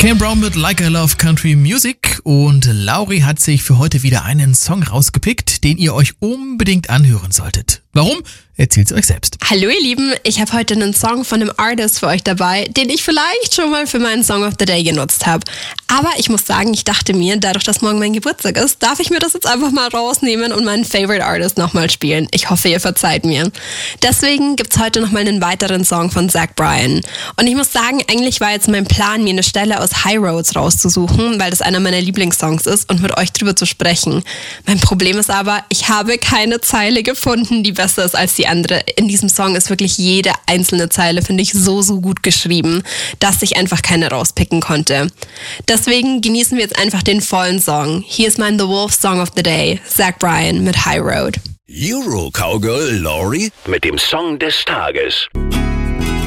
Cam Brown mit Like I Love Country Music und Lauri hat sich für heute wieder einen Song rausgepickt, den ihr euch unbedingt anhören solltet. Warum? Erzählt's euch selbst. Hallo ihr Lieben, ich habe heute einen Song von einem Artist für euch dabei, den ich vielleicht schon mal für meinen Song of the Day genutzt habe. Aber ich muss sagen, ich dachte mir, dadurch, dass morgen mein Geburtstag ist, darf ich mir das jetzt einfach mal rausnehmen und meinen Favorite Artist nochmal spielen. Ich hoffe, ihr verzeiht mir. Deswegen gibt's heute nochmal einen weiteren Song von Zach Bryan. Und ich muss sagen, eigentlich war jetzt mein Plan, mir eine Stelle aus High Roads rauszusuchen, weil das einer meiner Lieblingssongs ist und mit euch drüber zu sprechen. Mein Problem ist aber, ich habe keine Zeile gefunden, die besser ist als die andere. In diesem Song ist wirklich jede einzelne Zeile, finde ich, so gut geschrieben, dass ich einfach keine rauspicken konnte. Deswegen genießen wir jetzt einfach den vollen Song. Hier ist mein The Wolf Song of the Day, Zach Bryan mit High Road. Euro Cowgirl Lauri mit dem Song des Tages.